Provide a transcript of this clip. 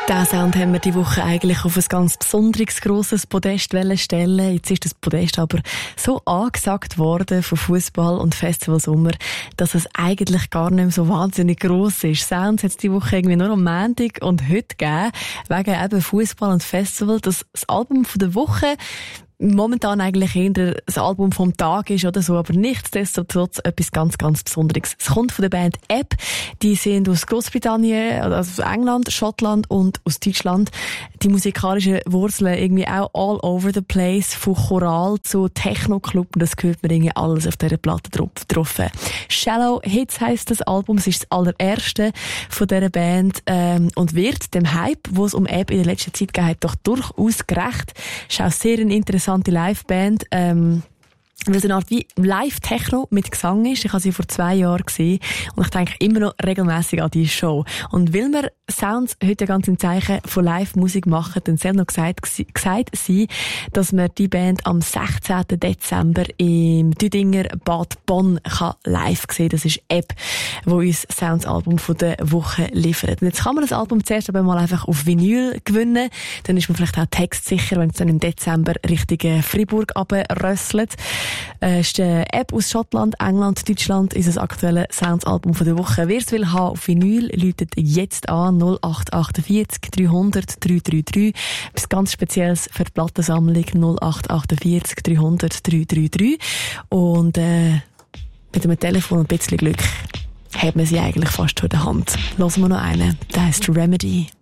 Diesen Sound haben wir die Woche eigentlich auf ein ganz besonderes, grosses Podest stellen. Jetzt ist das Podest aber so angesagt worden von Fußball und Festival Sommer, dass es eigentlich gar nicht mehr so wahnsinnig gross ist. Sounds hat es die Woche irgendwie nur am Montag und heute gegeben, wegen eben Fußball und Festival. Das Album von der Woche momentan eigentlich eher das Album vom Tag ist oder so, aber nichtsdestotrotz etwas ganz, ganz Besonderes. Es kommt von der Band App. Die sind aus Großbritannien, also aus England, Schottland und aus Deutschland. Die musikalischen Wurzeln irgendwie auch all over the place, von Choral zu Techno-Club, und das gehört mir irgendwie alles auf dieser Platte drauf. Shallow Hits heisst das Album, es ist das allererste von dieser Band und wird dem Hype, wo es um App in der letzten Zeit gegeben hat, doch durchaus gerecht. Ist auch sehr eine interessante Liveband, weil es eine Art wie Live-Techno mit Gesang ist. Ich habe sie vor 2 Jahren gesehen und ich denke immer noch regelmäßig an diese Show. Und weil wir Sounds heute ganz im Zeichen von Live-Musik machen, dann soll noch gesagt sein, dass man die Band am 16. Dezember im Düdinger Bad Bonn live sehen kann. Das ist App, wo uns Sounds-Album von der Woche liefert. Und jetzt kann man das Album zuerst aber mal einfach auf Vinyl gewinnen. Dann ist man vielleicht auch textsicher, wenn es dann im Dezember Richtung Fribourg runterrösselt. Ist eine App aus Schottland, England, Deutschland, ist das aktuelle Sounds-Album von der Woche. Wer es will haben auf Vinyl, läutet jetzt an 0848 300 333. Etwas ganz Spezielles für die Plattensammlung 0848 300 333. Und mit einem Telefon und ein bisschen Glück hat man sie eigentlich fast vor der Hand. Hören wir noch einen, der heisst Remedy.